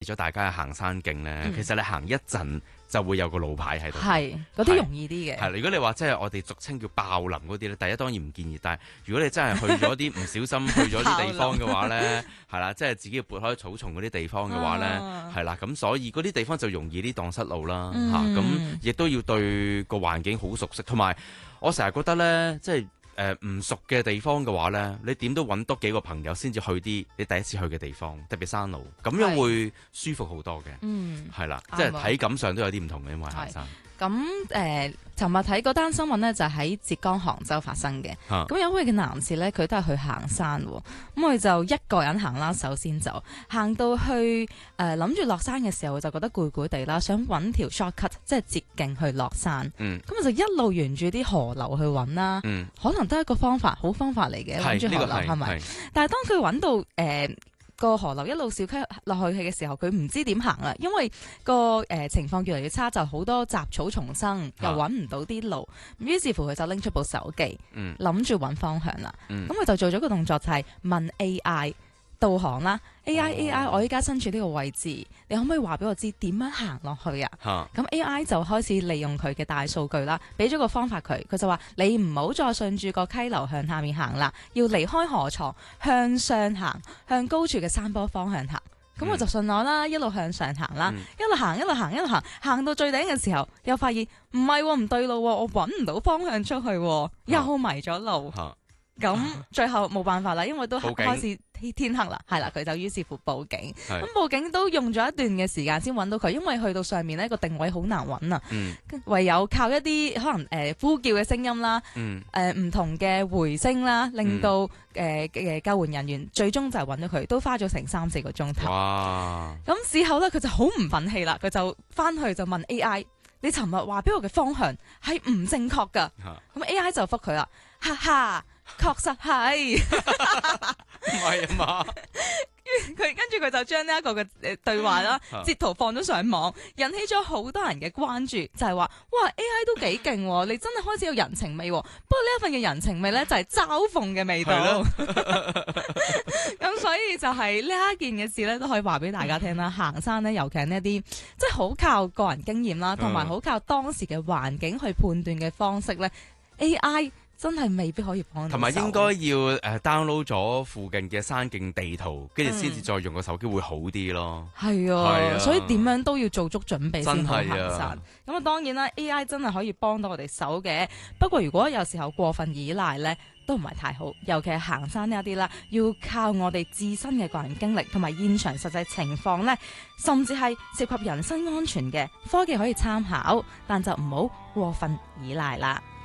咗大家嘅行山徑咧，其實你行一陣就會有個路牌喺度。 係嗰啲容易啲嘅。 係，如果你話即係我哋俗稱叫爆林嗰啲咧，第一當然唔建議。但係如果你真係去咗啲唔小心去咗啲地方嘅話咧，係啦，即係自己要撥開草叢嗰啲地方嘅話咧，係啦，咁所以嗰啲地方就容易啲蕩失路啦嚇。咁亦都要對個環境好熟悉，同埋我成日覺得咧，即係。唔熟嘅地方嘅話呢，你點都揾多幾個朋友先至去啲你第一次去嘅地方，特別山路，咁樣會舒服好多嘅。係啦，即係體感上都有啲唔同嘅，因為行山。 咁尋日睇嗰單新聞呢，就喺浙江杭州發生嘅。咁有位嘅男士呢，佢都係去行山喎。咁佢就一個人行啦，首先就行到去諗住落山嘅時候，就覺得攰攰地啦，想揾條 shortcut，即係捷徑去落山。咁佢就一路沿住啲河流去揾啦。可能都係一個方法，好方法嚟嘅，揾住河流係咪？但係當佢揾到個河流一路小溪落去嘅時候，佢唔知點行啦，因為個情況越嚟越差，就好多雜草叢生，又揾唔到啲路。於是乎佢就拎出部手機，諗住揾方向啦。咁佢就做咗個動作，就係問 AI 導航啦。AI，我依家身處呢個位置，你可唔可以話俾我知點樣行落去啊？咁 AI 就開始利用佢嘅大數據啦，俾咗個方法佢就話你唔好再順住個溪流向下面行啦，要離開河床向上行，向高處嘅山坡方向行。咁我就順我啦，一路向上行啦，一路行，行到最頂嘅時候，又發現唔係喎，唔對路喎，我揾唔到方向出去喎，又迷咗路。咁最後冇辦法啦，因為都開始天黑啦，係啦，佢就於是乎報警。咁報警都用咗一段嘅時間先揾到佢，因為去到上面呢個定位好難揾啊。唯有靠一啲可能呼叫嘅聲音啦，唔同嘅回聲啦，令到救援人員最終就係揾到佢，都花咗成3-4個鐘頭。咁事後呢，佢就好唔忿氣啦，佢就翻去就問 AI：你尋日話俾我嘅方向係唔正確㗎？咁 AI 就覆佢啦，哈哈。確實係， 唔係啊嘛？ 跟住佢就將呢一個嘅對話啦，截圖放咗上網，引起咗好多人嘅關注，就係話哇 AI 都幾勁喎，你真係開始有人情味喎。不過呢一份嘅人情味呢，就係嘲諷嘅味道。咁所以就係呢一件嘅事呢，都可以話俾大家聽啦。行山呢，尤其係呢一啲即係好靠個人經驗啦，同埋好靠當時嘅環境去判斷嘅方式呢。AI。真係未必可以幫到手，同埋應該要download 咗附近嘅山徑地圖，跟住先至再用個手機會好啲咯。係啊，所以點樣都要做足準備先去行山。咁啊，當然啦 ，AI 真係可以幫到我哋手嘅。不過如果有時候過分依賴呢，都唔係太好。尤其係行山呢一啲啦，要靠我哋自身嘅個人經歷同埋現場實際情況呢，甚至係涉及人身安全嘅科技可以參考，但就唔好過分依賴啦。